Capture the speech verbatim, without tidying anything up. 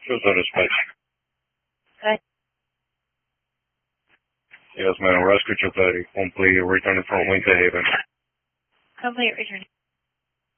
Two thirty dispatch. Okay. Yes, ma'am. Rescue two thirty. Complete. Returning from Winter Haven. Complete return.